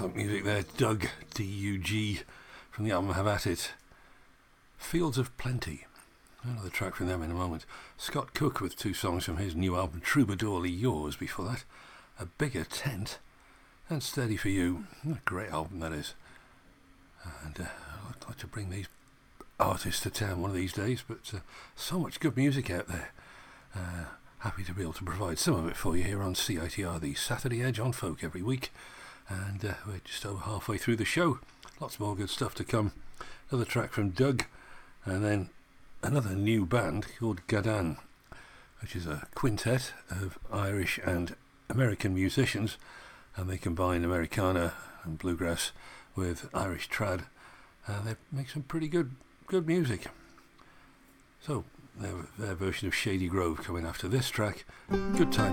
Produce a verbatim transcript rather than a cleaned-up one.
excellent music there. Doug, D U G, from the album Have At It. Fields of Plenty. Another track from them in a moment. Scott Cook with two songs from his new album Troubadourly Yours. Before that, A Bigger Tent and Steady For You. What a great album that is. And uh, I'd like to bring these artists to town one of these days, but uh, so much good music out there. Uh, happy to be able to provide some of it for you here on C I T R, the Saturday Edge on Folk every week. And uh, we're just over halfway through the show. Lots more good stuff to come. Another track from Doug, and then another new band called Gadan, which is a quintet of Irish and American musicians, and they combine Americana and bluegrass with Irish trad, and they make some pretty good good music. So their, their version of Shady Grove coming after this track. Good time.